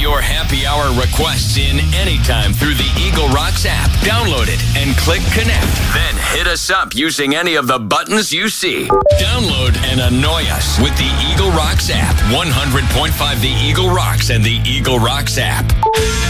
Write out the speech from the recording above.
your happy hour requests in anytime through the Eagle Rocks app. Download it and click connect. Then hit us up using any of the buttons you see. Download and annoy us with the Eagle Rocks app. 100.5 The Eagle Rocks and the Eagle Rocks app.